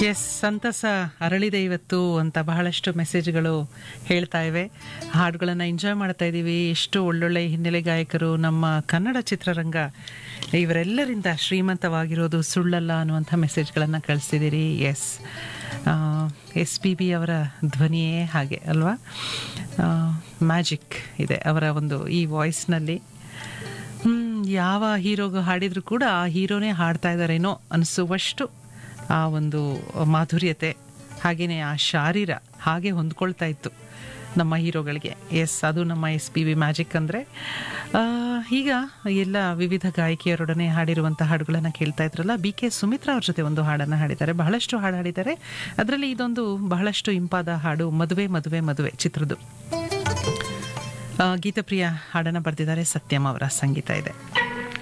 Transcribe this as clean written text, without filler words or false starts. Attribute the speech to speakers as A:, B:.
A: S, ಸಂತಸ ಅರಳಿದೆ ಇವತ್ತು ಅಂತ ಬಹಳಷ್ಟು ಮೆಸೇಜ್ಗಳು ಹೇಳ್ತಾ ಇವೆ. ಹಾಡುಗಳನ್ನು ಎಂಜಾಯ್ ಮಾಡ್ತಾ ಇದ್ದೀವಿ. ಎಷ್ಟು ಒಳ್ಳೊಳ್ಳೆ ಹಿನ್ನೆಲೆ ಗಾಯಕರು ನಮ್ಮ ಕನ್ನಡ ಚಿತ್ರರಂಗ, ಇವರೆಲ್ಲರಿಂದ ಶ್ರೀಮಂತವಾಗಿರೋದು ಸುಳ್ಳಲ್ಲ ಅನ್ನುವಂಥ ಮೆಸೇಜ್ಗಳನ್ನು ಕಳಿಸ್ತಿದ್ದೀರಿ. ಎಸ್ ಪಿ ಬಿ ಅವರ ಧ್ವನಿಯೇ ಹಾಗೆ ಅಲ್ವಾ, ಮ್ಯಾಜಿಕ್ ಇದೆ ಅವರ ಒಂದು ಈ ವಾಯ್ಸ್ನಲ್ಲಿ. ಯಾವ ಹೀರೋಗೂ ಹಾಡಿದರೂ ಕೂಡ ಆ ಹೀರೋನೇ ಹಾಡ್ತಾ ಇದ್ದಾರೇನೋ ಅನಿಸುವಷ್ಟು ಆ ಒಂದು ಮಾಧುರ್ಯತೆ, ಹಾಗೆಯೇ ಆ ಶಾರೀರ ಹಾಗೆ ಹೊಂದ್ಕೊಳ್ತಾ ಇತ್ತು ನಮ್ಮ ಹೀರೋಗಳಿಗೆ. ಅದು ನಮ್ಮ ಎಸ್ ಪಿ ಬಿ ಮ್ಯಾಜಿಕ್ ಅಂದರೆ. ಈಗ ಎಲ್ಲ ವಿವಿಧ ಗಾಯಕಿಯರೊಡನೆ ಹಾಡಿರುವಂಥ ಹಾಡುಗಳನ್ನು ಕೇಳ್ತಾ ಇದ್ರಲ್ಲ. ಬಿ ಕೆ ಸುಮಿತ್ರಾ ಅವ್ರ ಜೊತೆ ಒಂದು ಹಾಡನ್ನು ಹಾಡಿದ್ದಾರೆ, ಬಹಳಷ್ಟು ಹಾಡು ಹಾಡಿದ್ದಾರೆ. ಅದರಲ್ಲಿ ಇದೊಂದು ಬಹಳಷ್ಟು ಇಂಪಾದ ಹಾಡು, ಮದುವೆ ಮದುವೆ ಮದುವೆ ಚಿತ್ರದ್ದು. ಗೀತಪ್ರಿಯ ಹಾಡನ್ನು ಬರೆದಿದ್ದಾರೆ, ಸತ್ಯಂ ಅವರ ಸಂಗೀತ ಇದೆ.